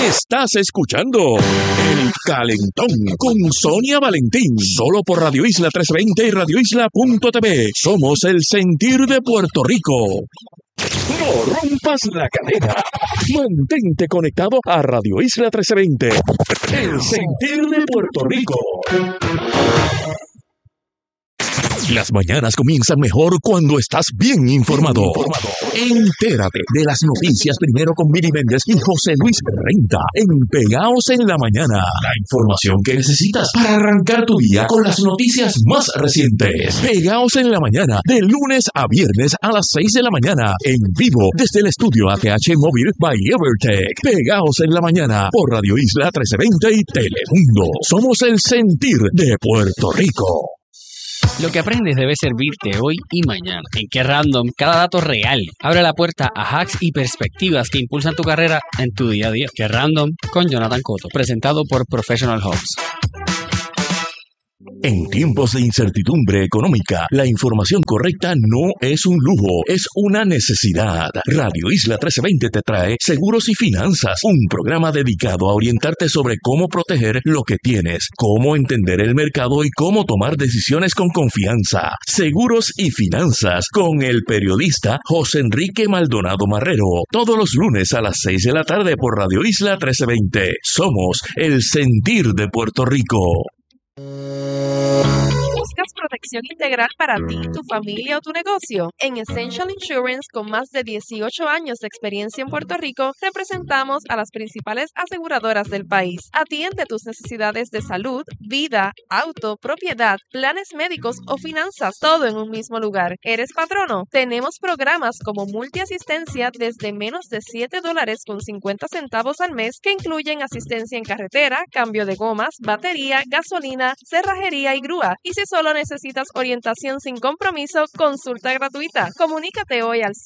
Estás escuchando El Calentón con Sonia Valentín, solo por Radio Isla 1320 y radioisla.tv. Somos el sentir de Puerto Rico. No rompas la cadena. Mantente conectado a Radio Isla 1320. El sentir de Puerto Rico. Las mañanas comienzan mejor cuando estás bien informado. Entérate de las noticias primero con Miri Méndez y José Luis Renta en Pegaos en la Mañana. La información que necesitas para arrancar tu día con las noticias más recientes. Pegaos en la Mañana, de lunes a viernes a las 6 de la mañana. En vivo desde el estudio ATH Móvil by Evertech. Pegaos en la Mañana por Radio Isla 1320 y Telemundo. Somos el sentir de Puerto Rico. Lo que aprendes debe servirte hoy y mañana. En Qué Random, cada dato real abre la puerta a hacks y perspectivas que impulsan tu carrera en tu día a día. Qué Random con Jonathan Cotto, presentado por Professional Hubs. En tiempos de incertidumbre económica, la información correcta no es un lujo, es una necesidad. Radio Isla 1320 te trae Seguros y Finanzas, un programa dedicado a orientarte sobre cómo proteger lo que tienes, cómo entender el mercado y cómo tomar decisiones con confianza. Seguros y Finanzas con el periodista José Enrique Maldonado Marrero, todos los lunes a las 6 de la tarde por Radio Isla 1320. Somos el sentir de Puerto Rico. ¿Buscas protección integral para ti, tu familia o tu negocio? En Essential Insurance, con más de 18 años de experiencia en Puerto Rico, representamos a las principales aseguradoras del país. Atiende tus necesidades de salud, vida, auto, propiedad, planes médicos o finanzas, todo en un mismo lugar. ¿Eres patrono? Tenemos programas como multiasistencia desde menos de $7.50 al mes que incluyen asistencia en carretera, cambio de gomas, batería, gasolina, cerrajería y grúa. Y si solo necesitas orientación sin compromiso, consulta gratuita. Comunícate hoy al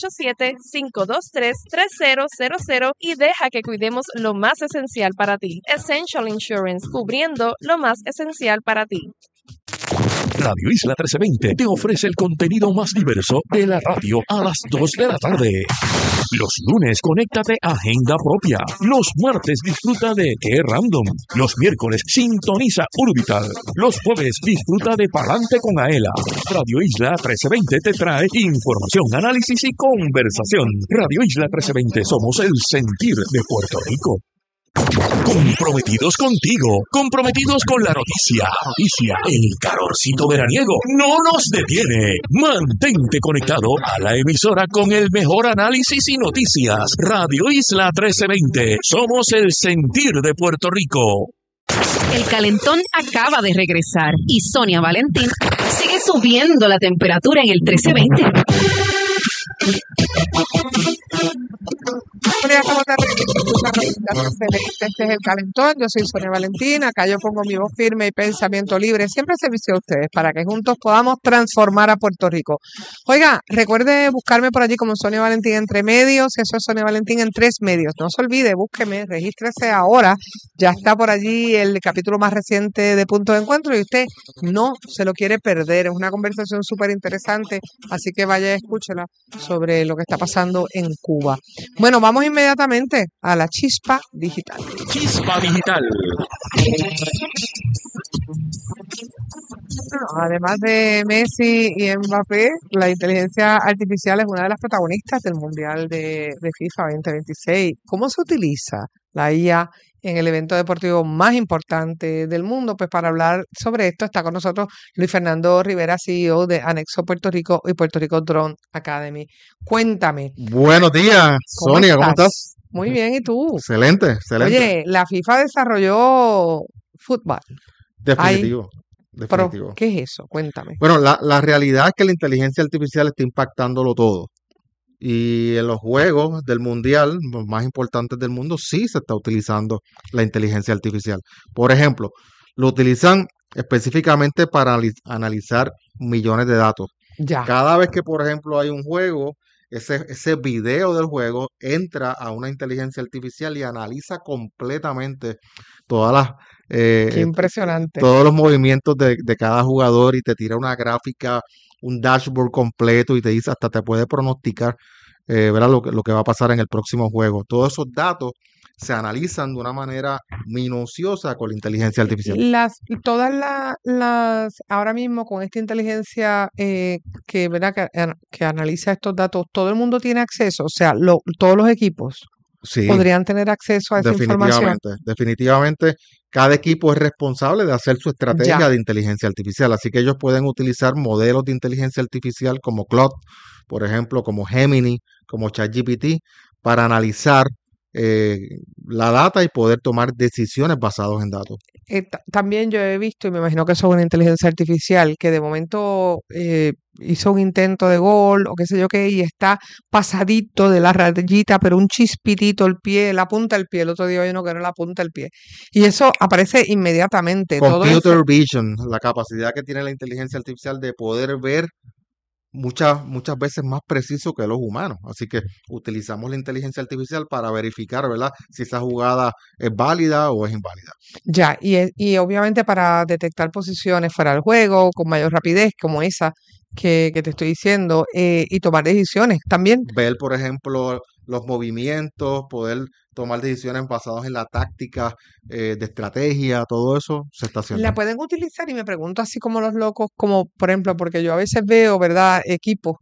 787-523-3000 y deja que cuidemos lo más esencial para ti. Essential Insurance, cubriendo lo más esencial para ti. Radio Isla 1320 te ofrece el contenido más diverso de la radio a las 2 de la tarde. Los lunes, conéctate a Agenda Propia. Los martes, disfruta de Qué Random. Los miércoles, sintoniza Urbital. Los jueves, disfruta de Palante con Aela. Radio Isla 1320 te trae información, análisis y conversación. Radio Isla 1320, somos el sentir de Puerto Rico. Comprometidos contigo, comprometidos con la noticia. El calorcito veraniego no nos detiene. Mantente conectado a la emisora con el mejor análisis y noticias. Radio Isla 1320, somos el sentir de Puerto Rico. El calentón acaba de regresar y Sonia Valentín sigue subiendo la temperatura en el 1320. Este es El Calentón, yo soy Sonia Valentín, acá yo pongo mi voz firme y pensamiento libre, siempre servicio a ustedes para que juntos podamos transformar a Puerto Rico. Oiga, recuerde buscarme por allí como Sonia Valentín Entre Medios, eso es Sonia Valentín en 3 medios, no se olvide, búsqueme, regístrese ahora, ya está por allí el capítulo más reciente de Punto de Encuentro y usted no se lo quiere perder, es una conversación súper interesante, así que vaya y escúchela sobre lo que está pasando en Cuba. Bueno, vamos inmediatamente a la chispa digital. Chispa digital. Además de Messi y Mbappé, la inteligencia artificial es una de las protagonistas del Mundial de FIFA 2026. ¿Cómo se utiliza la IA en el evento deportivo más importante del mundo? Pues para hablar sobre esto está con nosotros Luis Fernando Rivera, CEO de Anexo Puerto Rico y Puerto Rico Drone Academy. Cuéntame. Buenos días, Sonia, ¿cómo estás? Muy bien, ¿y tú? Excelente. Oye, la FIFA desarrolló fútbol. Definitivo. Pero, ¿qué es eso? Cuéntame. Bueno, la realidad es que la inteligencia artificial está impactándolo todo. Y en los juegos del mundial, los más importantes del mundo, sí se está utilizando la inteligencia artificial. Por ejemplo, lo utilizan específicamente para analizar millones de datos. Ya. Cada vez que, por ejemplo, hay un juego, ese video del juego entra a una inteligencia artificial y analiza completamente todas las Qué impresionante. todos los movimientos de cada jugador y te tira una gráfica, un dashboard completo y te dice, hasta te puede pronosticar ¿verdad? Lo que va a pasar en el próximo juego. Todos esos datos se analizan de una manera minuciosa con la inteligencia artificial. Todas las, ahora mismo con esta inteligencia ¿verdad? Que analiza estos datos, todo el mundo tiene acceso, o sea, todos los equipos Sí, podrían tener acceso a esa información. definitivamente, cada equipo es responsable de hacer su estrategia Ya. de inteligencia artificial, así que ellos pueden utilizar modelos de inteligencia artificial como Claude, por ejemplo, como Gemini, como ChatGPT, para analizar la data y poder tomar decisiones basadas en datos. También yo he visto, y me imagino que eso es una inteligencia artificial, que de momento hizo un intento de gol o qué sé yo qué, y está pasadito de la rayita, pero un chispitito el pie, la punta del pie. El otro día hay uno que era la punta del pie. Y eso aparece inmediatamente. Todo Computer eso, vision, la capacidad que tiene la inteligencia artificial de poder ver muchas veces más preciso que los humanos. Así que utilizamos la inteligencia artificial para verificar, ¿verdad? Si esa jugada es válida o es inválida. ya, y obviamente para detectar posiciones fuera del juego con mayor rapidez, como esa que te estoy diciendo, y tomar decisiones también. Ver, por ejemplo, los movimientos, poder tomar decisiones basadas en la táctica de estrategia, todo eso se está haciendo. La pueden utilizar y me pregunto así como los locos, como por ejemplo, porque yo a veces veo, ¿verdad? Equipos,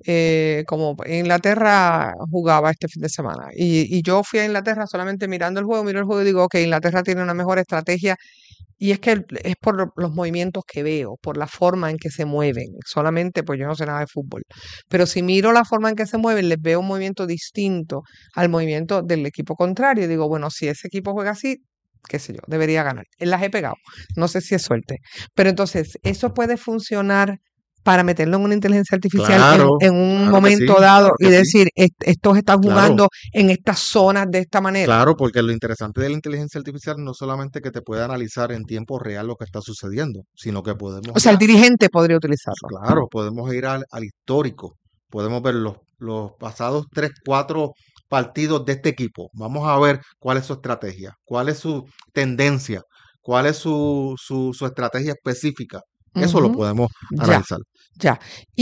como Inglaterra jugaba este fin de semana y yo fui a Inglaterra solamente mirando el juego, miro el juego y digo, ok, Inglaterra tiene una mejor estrategia y es que es por los movimientos que veo, por la forma en que se mueven, solamente pues yo no sé nada de fútbol, pero si miro la forma en que se mueven, les veo un movimiento distinto al movimiento del equipo contrario y digo, bueno, si ese equipo juega así, qué sé yo, debería ganar. Las he pegado, no sé si es suerte. Pero entonces, eso puede funcionar para meterlo en una inteligencia artificial Claro, en un claro que momento sí, dado claro y que sí. decir, estos están Claro, jugando en estas zonas de esta manera. claro, porque lo interesante de la inteligencia artificial no solamente que te puede analizar en tiempo real lo que está sucediendo, sino que podemos O sea, el dirigente podría utilizarlo. claro, podemos ir al histórico, podemos ver los pasados 3, 4 partidos de este equipo. Vamos a ver cuál es su estrategia, cuál es su tendencia, cuál es su estrategia específica. Eso lo Ujú, podemos ya, analizar. ya.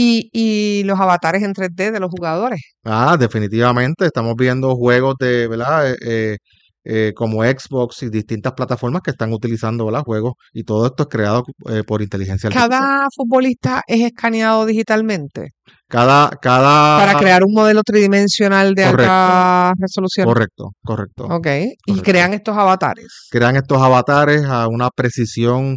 Y los avatares en 3D de los jugadores. Definitivamente estamos viendo juegos de, ¿verdad? Como Xbox y distintas plataformas que están utilizando, ¿verdad? Juegos y todo esto es creado por inteligencia artificial. Cada futbolista es escaneado digitalmente Cada, para cada, crear un modelo tridimensional de correcto, alta resolución. correcto. Ok, y Correcto. crean estos avatares. Crean estos avatares a una precisión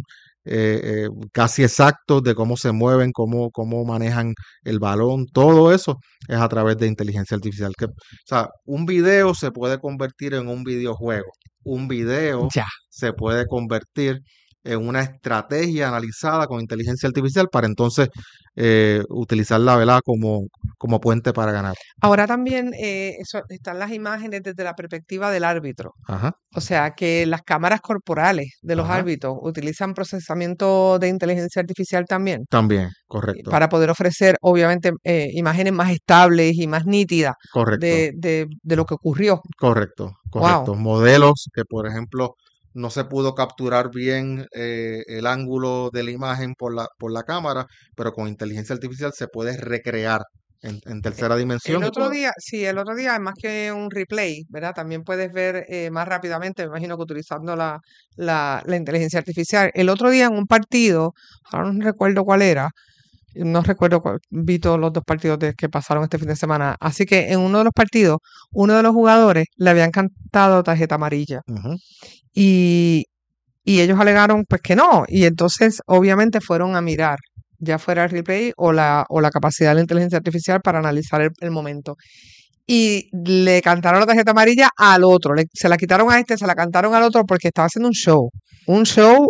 casi exactos de cómo se mueven, cómo manejan el balón, todo eso es a través de inteligencia artificial. O sea, un video se puede convertir en un videojuego, un video Ya. se puede convertir en una estrategia analizada con inteligencia artificial para entonces utilizarla, ¿verdad? como puente para ganar. Ahora también están las imágenes desde la perspectiva del árbitro. Ajá, O sea, que las cámaras corporales de los ajá, árbitros utilizan procesamiento de inteligencia artificial también también, correcto, para poder ofrecer, obviamente, imágenes más estables y más nítidas correcto. de lo que ocurrió. Correcto, Wow. correcto. Modelos que, por ejemplo, no se pudo capturar bien el ángulo de la imagen por la cámara, pero con inteligencia artificial se puede recrear en tercera dimensión. El otro día, más que un replay, ¿verdad? También puedes ver más rápidamente, me imagino que utilizando la inteligencia artificial. El otro día en un partido, ahora no recuerdo cuál era, no recuerdo vi todos los dos partidos que pasaron este fin de semana. Así que en uno de los partidos, uno de los jugadores le habían cantado tarjeta amarilla Ujú, y, y ellos alegaron pues que no. Y entonces obviamente fueron a mirar, ya fuera el replay o la capacidad de la inteligencia artificial para analizar el momento. Y le cantaron la tarjeta amarilla al otro, se la quitaron a este, se la cantaron al otro porque estaba haciendo un show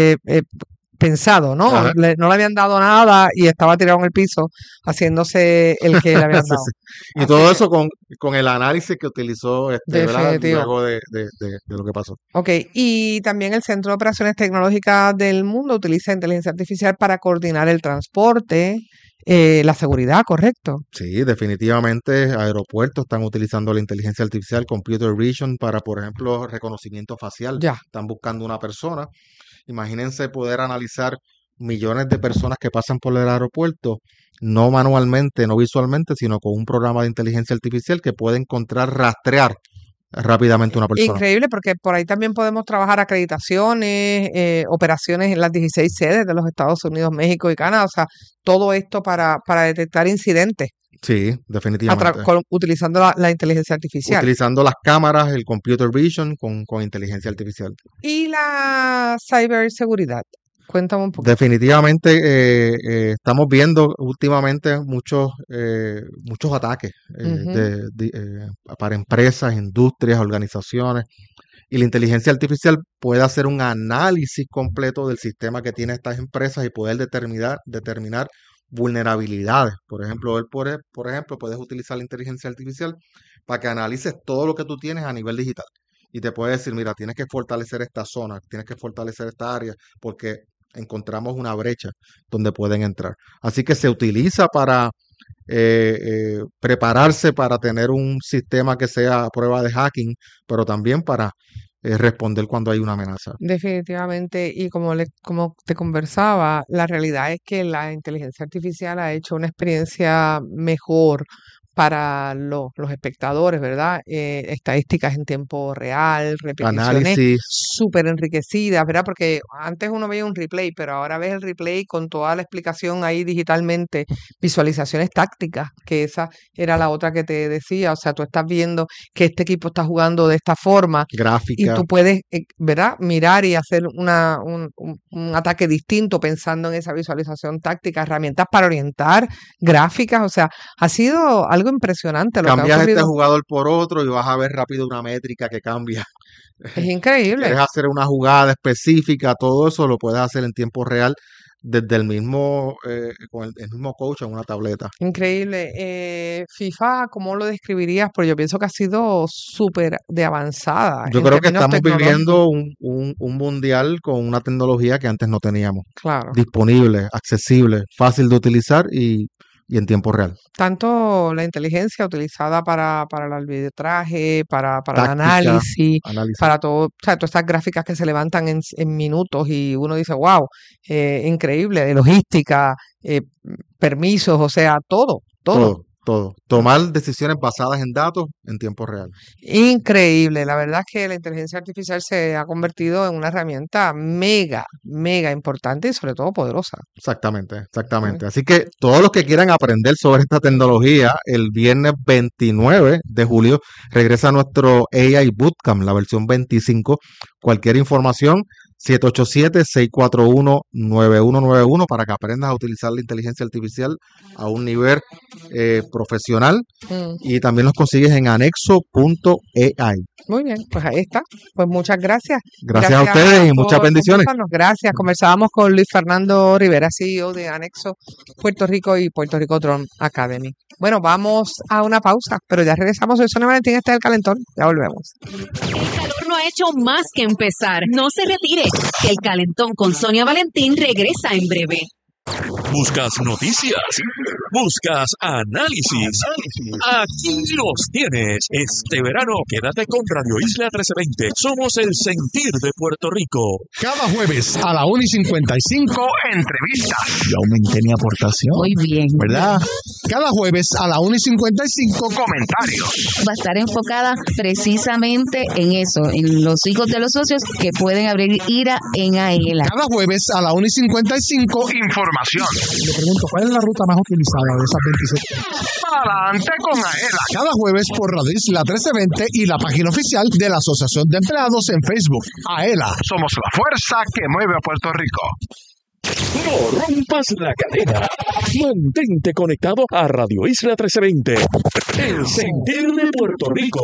pensado, ¿no? ajá. No le habían dado nada y estaba tirado en el piso haciéndose el que le habían Sí, dado. sí. Y Así todo que, eso con el análisis que utilizó ¿verdad? definitivo. Luego de lo que pasó. Ok, y también el Centro de Operaciones Tecnológicas del Mundo utiliza inteligencia artificial para coordinar el transporte, la seguridad, ¿correcto? Sí, definitivamente aeropuertos están utilizando la inteligencia artificial, computer vision, para, por ejemplo, reconocimiento facial. Ya. Están buscando una persona. Imagínense poder analizar millones de personas que pasan por el aeropuerto, no manualmente, no visualmente, sino con un programa de inteligencia artificial que puede rastrear rápidamente una persona. Increíble, porque por ahí también podemos trabajar acreditaciones, operaciones en las 16 sedes de los Estados Unidos, México y Canadá, o sea, todo esto para detectar incidentes Sí, definitivamente. utilizando la inteligencia artificial. Utilizando las cámaras, el computer vision con inteligencia artificial. Y la ciberseguridad. Cuéntame un poco. Definitivamente estamos viendo últimamente muchos ataques para empresas, industrias, organizaciones, y la inteligencia artificial puede hacer un análisis completo del sistema que tienen estas empresas y poder determinar vulnerabilidades. Por ejemplo, puedes utilizar la inteligencia artificial para que analices todo lo que tú tienes a nivel digital. Y te puede decir, mira, tienes que fortalecer esta zona, tienes que fortalecer esta área, porque encontramos una brecha donde pueden entrar. Así que se utiliza para prepararse para tener un sistema que sea a prueba de hacking, pero también para responder cuando hay una amenaza. Definitivamente, y como te conversaba, la realidad es que la inteligencia artificial ha hecho una experiencia mejor para los espectadores, ¿verdad? Estadísticas en tiempo real, repeticiones Análisis. súper enriquecidas, ¿verdad? Porque antes uno veía un replay, pero ahora ves el replay con toda la explicación ahí digitalmente, visualizaciones tácticas, que esa era la otra que te decía, o sea, tú estás viendo que este equipo está jugando de esta forma y Gráfica. tú puedes, ¿verdad? Mirar y hacer un ataque distinto pensando en esa visualización táctica, herramientas para orientar, gráficas, o sea, ha sido algo impresionante lo que ha Cambias este ocurrido. jugador por otro y vas a ver rápido una métrica que cambia. Es increíble. Quieres hacer una jugada específica, todo eso lo puedes hacer en tiempo real desde el mismo, con el mismo coach en una tableta. Increíble. FIFA, ¿cómo lo describirías? Porque yo pienso que ha sido súper de avanzada Yo en creo que términos estamos tecnológicos. viviendo un mundial con una tecnología que antes no teníamos. Claro. Disponible, accesible, fácil de utilizar y en tiempo real. Tanto la inteligencia utilizada para el arbitraje, para el Táctica, análisis, análisis. para todo, o sea, todas estas gráficas que se levantan en minutos y uno dice, wow, increíble, de logística, permisos, o sea, todo. Tomar decisiones basadas en datos en tiempo real. Increíble. La verdad es que la inteligencia artificial se ha convertido en una herramienta mega importante y sobre todo poderosa. Exactamente. Así que todos los que quieran aprender sobre esta tecnología, el viernes 29 de julio regresa nuestro AI Bootcamp, la versión 25. Cualquier información, 787-641-9191 para que aprendas a utilizar la inteligencia artificial a un nivel profesional, y también los consigues en anexo.ai. Muy bien, pues ahí está. Pues muchas gracias. Gracias a ustedes y muchas por bendiciones. conversarnos. Gracias. Conversábamos con Luis Fernando Rivera, CEO de Anexo Puerto Rico y Puerto Rico Drone Academy. Bueno, vamos a una pausa, pero ya regresamos. Soy Sonia Valentín, este es El Calentón. Ya volvemos. El calor no ha hecho más que empezar. No se retire, que El Calentón con Sonia Valentín regresa en breve. Buscas noticias, buscas análisis. Aquí los tienes. Este verano quédate con Radio Isla 1320. Somos el sentir de Puerto Rico. Cada jueves a la 1:55, entrevistas. Yo aumenté mi aportación. Muy bien. ¿Verdad? Cada jueves a la 1:55, comentarios. Va a estar enfocada precisamente en eso, en los hijos de los socios que pueden abrir IRA en AELA. Cada jueves a la 1:55, información. Le pregunto, ¿cuál es la ruta más utilizada de esas 27? Adelante con AELA. Cada jueves por Radio Isla 1320 y la página oficial de la Asociación de Empleados en Facebook. AELA, somos la fuerza que mueve a Puerto Rico. No rompas la cadena. Mantente conectado a Radio Isla 1320. El sentir de Puerto Rico.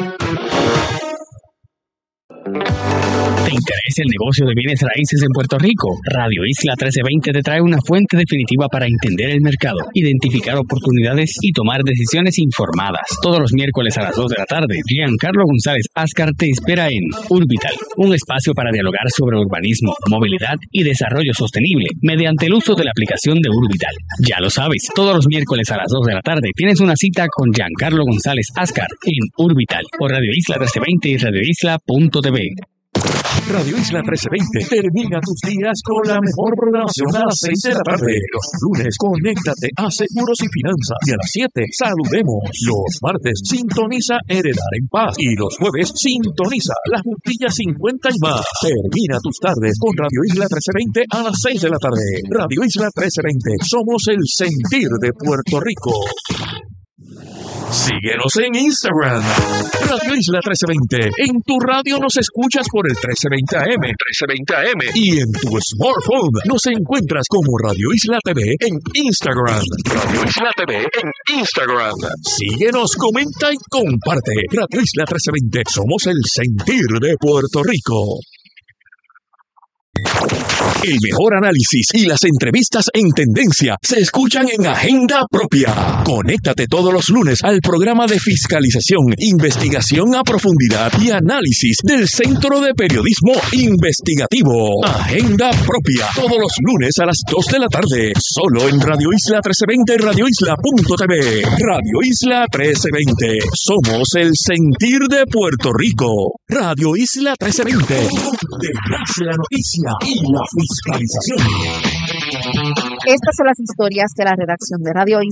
¿Te interesa el negocio de bienes raíces en Puerto Rico? Radio Isla 1320 te trae una fuente definitiva para entender el mercado, identificar oportunidades y tomar decisiones informadas. Todos los miércoles a las 2 de la tarde, Giancarlo González Ascar te espera en Urbital, un espacio para dialogar sobre urbanismo, movilidad y desarrollo sostenible mediante el uso de la aplicación de Urbital. Ya lo sabes, todos los miércoles a las 2 de la tarde tienes una cita con Giancarlo González Ascar en Urbital por Radio Isla 1320 y radioisla.tv. Radio Isla 1320 termina tus días con la mejor programación a las 6 de la tarde. Los lunes, conéctate a Seguros y Finanzas. Y a las 7, saludemos. Los martes, sintoniza Heredar en Paz. Y los jueves, sintoniza La Juntilla 50 y más. Termina tus tardes con Radio Isla 1320 a las 6 de la tarde. Radio Isla 1320. Somos el sentir de Puerto Rico. Síguenos en Instagram, Radio Isla 1320. En tu radio nos escuchas por el 1320 AM. Y en tu smartphone nos encuentras como Radio Isla TV en Instagram. Radio Isla TV en Instagram. Síguenos, comenta y comparte. Radio Isla 1320. Somos el sentir de Puerto Rico. El mejor análisis y las entrevistas en tendencia se escuchan en Agenda Propia. Conéctate todos los lunes al programa de fiscalización, investigación a profundidad y análisis del Centro de Periodismo Investigativo. Agenda Propia, todos los lunes a las 2 de la tarde, solo en Radio Isla 1320 y radioisla.tv. Radio Isla 1320, somos el sentir de Puerto Rico. Radio Isla 1320, detrás de la noticia y la fiscalización. Estas son las historias de la redacción de Radio Isla.